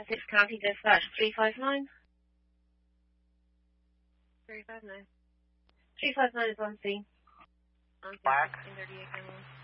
Essex County Dispatch 359. 359. 359 is on scene. On scene, Black. 1638 Camelon.